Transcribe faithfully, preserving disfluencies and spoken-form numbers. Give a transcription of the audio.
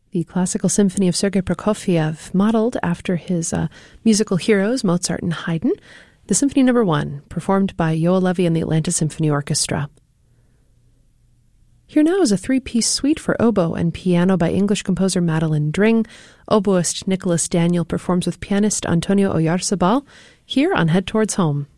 The classical symphony of Sergei Prokofiev, modeled after his uh, musical heroes, Mozart and Haydn. The Symphony Number One, performed by Yoel Levy and the Atlanta Symphony Orchestra. Here now is a three-piece suite for oboe and piano by English composer Madeline Dring. Oboist Nicholas Daniel performs with pianist Antonio Oyarzabal, here on Head Towards Home.